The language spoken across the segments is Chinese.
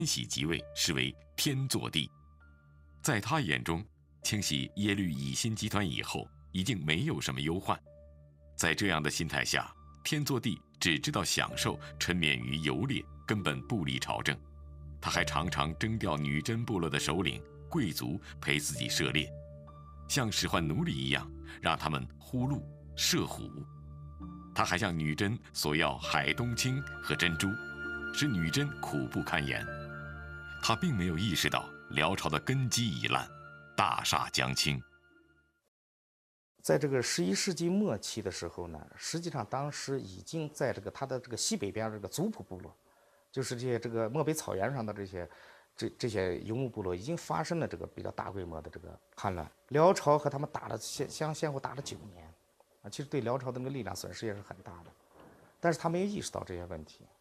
禧即位，视为天祚帝。在他眼中，清洗耶律乙辛集团以后，已经没有什么忧患。在这样的心态下，天祚帝只知道享受，沉湎于游猎，根本不理朝政。他还常常征调女真部落的首领、贵族陪自己射猎，像使唤奴隶一样，让他们呼鹿、射虎。他还向女真索要海东青和珍珠，使女真苦不堪言。他并没有意识到辽朝的根基已烂，大厦将倾。 在这个11世纪末期的时候呢，实际上当时已经在它的这个西北边这个族普部落，就是这个漠北草原上的这些游牧部落，已经发生了这个比较大规模的这个叛乱。辽朝和他们先后打了9年，啊，其实对辽朝的那个力量损失也是很大的，但是他没有意识到这些问题。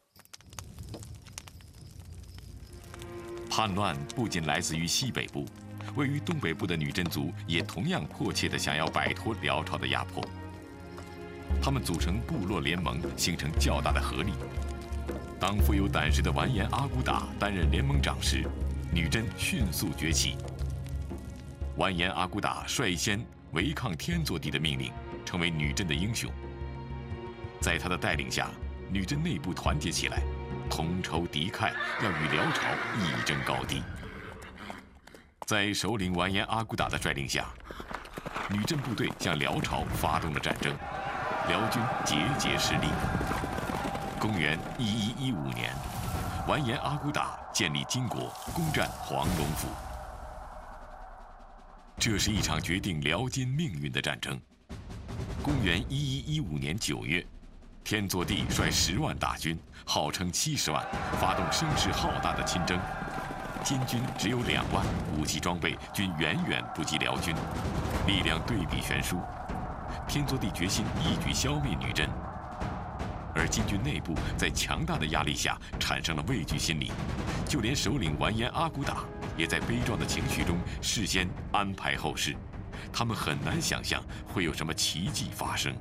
叛乱不仅来自于西北部，位于东北部的女真族也同样迫切地想要摆脱辽朝的压迫。他们组成部落联盟，形成较大的合力。当富有胆识的完颜阿骨打担任联盟长时，女真迅速崛起。完颜阿骨打率先违抗天祚帝的命令，成为女真的英雄。在他的带领下，女真内部团结起来，同仇敌忾，要与辽朝一争高低。在首领完颜阿骨打的率领下，女真部队向辽朝发动了战争，辽军节节失利。公元1115年，完颜阿骨打建立金国，攻占黄龙府。这是一场决定辽金命运的战争。公元1115年9月，天祚帝率10万大军，号称70万，发动声势浩大的亲征。金军只有2万，武器装备均远远不及辽军，力量对比悬殊。天祚帝决心一举消灭女真，而金军内部在强大的压力下产生了畏惧心理，就连首领完颜阿骨打也在悲壮的情绪中事先安排后事，他们很难想象会有什么奇迹发生。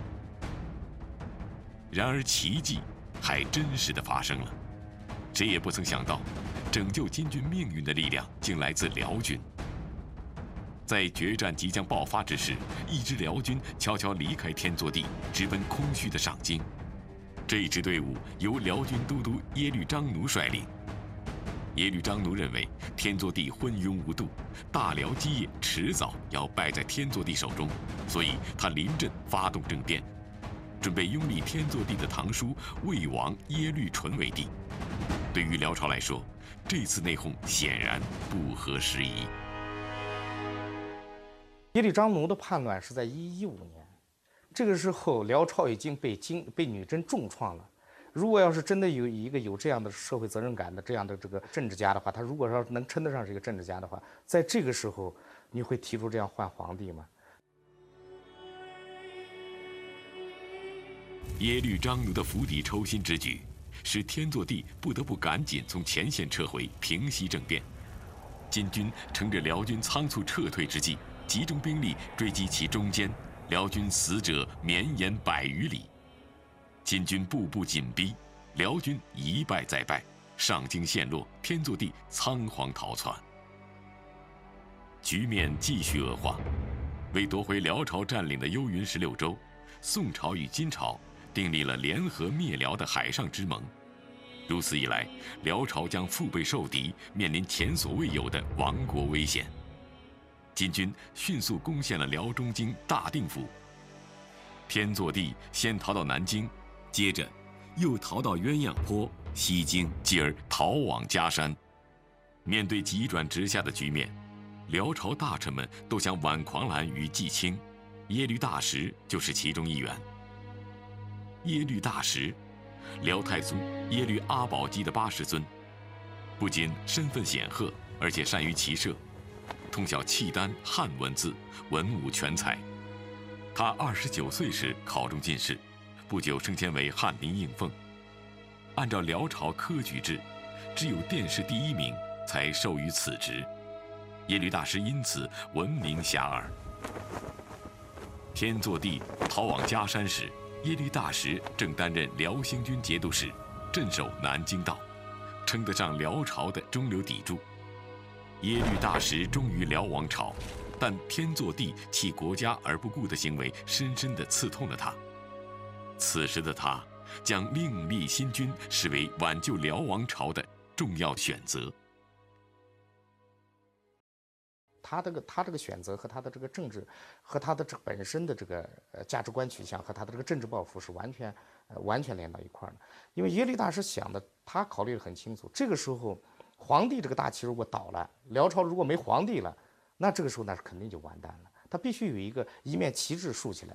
然而奇迹还真实的发生了，谁也不曾想到，拯救金军命运的力量竟来自辽军。在决战即将爆发之时，一支辽军悄悄离开天祚帝，直奔空虚的上京。这支队伍由辽军都督耶律章奴率领。耶律章奴认为天祚帝昏庸无度，大辽基业迟早要败在天祚帝手中，所以他临阵发动政变，准备拥立天祚帝的堂叔魏王耶律纯为帝。对于辽朝来说，这次内讧显然不合时宜。 耶律章奴的叛乱是在1115年，这个时候辽朝已经被女真重创了。如果要是真的有一个有这样的社会责任感的这样的这个政治家的话，他如果要是能称得上是一个政治家的话，在这个时候你会提出这样换皇帝吗？ 耶律章奴的釜底抽薪之举，使天祚帝不得不赶紧从前线撤回，平息政变。金军乘着辽军仓促撤退之际，集中兵力追击其中间，辽军死者绵延100余里。金军步步紧逼，辽军一败再败，上京陷落，天祚帝仓皇逃窜。局面继续恶化。为夺回辽朝占领的幽云16州，宋朝与金朝订立了联合灭辽的海上之盟。如此一来，辽朝将腹背受敌，面临前所未有的亡国危险。金军迅速攻陷了辽中京大定府。天祚帝先逃到南京，接着又逃到鸳鸯坡、西京，继而逃往嘉山。面对急转直下的局面，辽朝大臣们都想挽狂澜于既清，耶律大石就是其中一员。耶律大石，辽太宗耶律阿保机的80孙，不仅身份显赫，而且善于骑射，通晓契丹汉文字，文武全才。他29岁时考中进士，不久升迁为翰林应奉。按照辽朝科举制，只有殿试第1名才授予此职。耶律大石因此闻名遐迩。天祚帝逃往嘉山时，耶律大石正担任辽兴军节度使，镇守南京道， 称得上辽朝的中流砥柱。耶律大石忠于辽王朝，但天祚帝弃国家而不顾的行为深深地刺痛了他。此时的他将另立新君视为挽救辽王朝的重要选择。 他这个选择和他的这个政治，和他的这本身的这个价值观取向和他的这个政治抱负是完全连到一块儿的。因为耶律大石想的，他考虑得很清楚，这个时候皇帝这个大旗如果倒了，辽朝如果没皇帝了，那这个时候那是肯定就完蛋了。他必须有一面旗帜竖起来。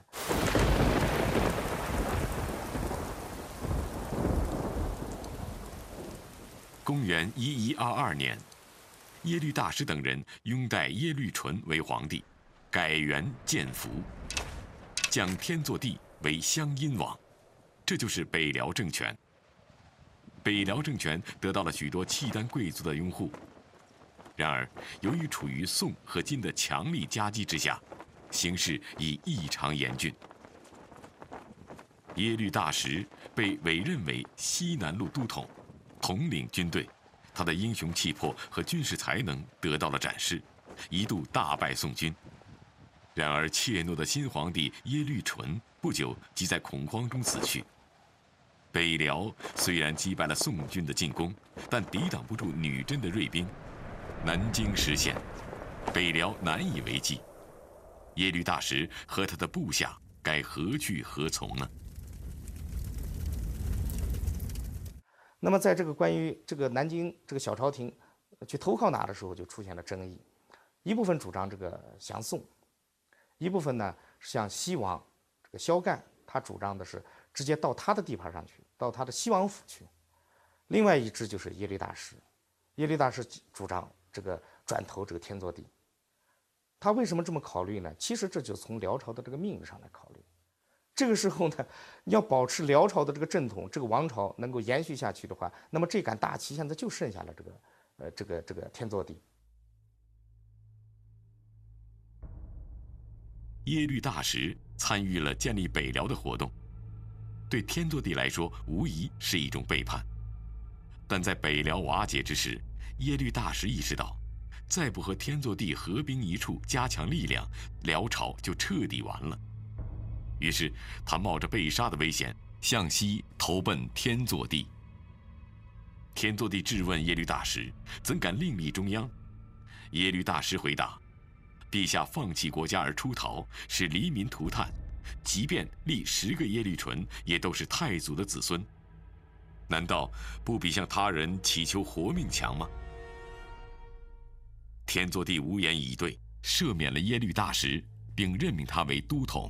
公元1122年，耶律大石等人拥戴耶律纯为皇帝，改元建福，降天祚帝为湘阴王，这就是北辽政权。北辽政权得到了许多契丹贵族的拥护。然而，由于处于宋和金的强力夹击之下，形势已异常严峻。耶律大石被委任为西南路都统，统领军队，他的英雄气魄和军事才能得到了展示，一度大败宋军。然而，怯懦的新皇帝耶律纯不久即在恐慌中死去。北辽虽然击败了宋军的进攻，但抵挡不住女真的锐兵，南京失陷，北辽难以为继。耶律大石和他的部下该何去何从呢？ 那么，在这个关于这个南京这个小朝廷去投靠哪的时候，就出现了争议。一部分主张这个降宋，一部分呢是像西王这个萧干，他主张的是直接到他的地盘上去，到他的西王府去。另外一支就是耶律大石，耶律大石主张这个转投这个天祚帝。他为什么这么考虑呢？其实这就从辽朝的这个命运上来考虑。这个时候呢，你要保持辽朝的这个正统，这个王朝能够延续下去的话，那么这杆大旗现在就剩下了这个天祚帝。 耶律大石参与了建立北辽的活动，对天祚帝来说无疑是一种背叛。但在北辽瓦解之时，耶律大石意识到，再不和天祚帝合兵一处，加强力量，辽朝就彻底完了。于是，他冒着被杀的危险，向西投奔天祚帝。天祚帝质问耶律大石，怎敢另立中央？耶律大石回答：陛下放弃国家而出逃，使黎民涂炭，即便立10个耶律纯，也都是太祖的子孙，难道不比向他人祈求活命强吗？天祚帝无言以对，赦免了耶律大石，并任命他为都统。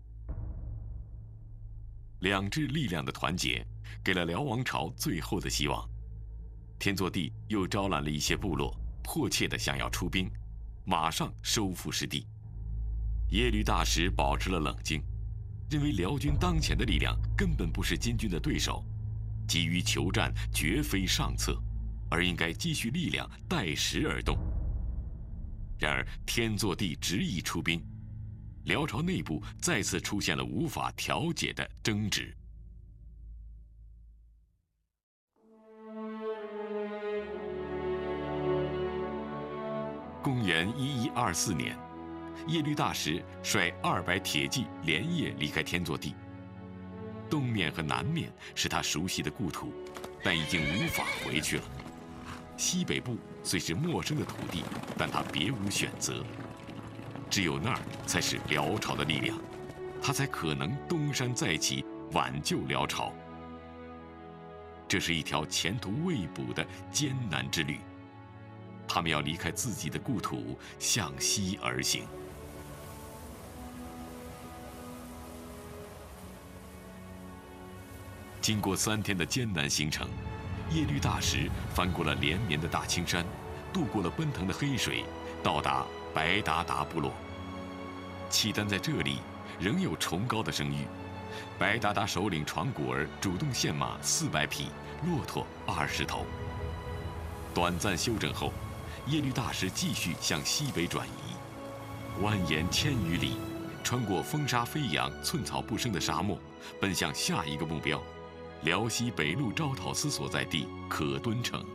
两支力量的团结，给了辽王朝最后的希望。天祚帝又招揽了一些部落，迫切地想要出兵，马上收复失地。耶律大石保持了冷静，认为辽军当前的力量根本不是金军的对手，急于求战绝非上策，而应该积蓄力量，待时而动。然而天祚帝执意出兵，辽朝内部再次出现了无法调解的争执。公元1124年，耶律大石率200铁骑连夜离开天祚帝。东面和南面是他熟悉的故土，但已经无法回去了。西北部虽是陌生的土地，但他别无选择。只有那儿才是辽朝的力量，他才可能东山再起，挽救辽朝。这是一条前途未卜的艰难之旅，他们要离开自己的故土，向西而行。经过3天的艰难行程，耶律大石翻过了连绵的大青山，渡过了奔腾的黑水，到达白达达部落。契丹在这里仍有崇高的声誉。白达达首领闯古儿主动献马400匹，骆驼20头。短暂休整后，耶律大石继续向西北转移，蜿蜒1000余里，穿过风沙飞扬、寸草不生的沙漠，奔向下一个目标——辽西北路招讨司所在地可敦城。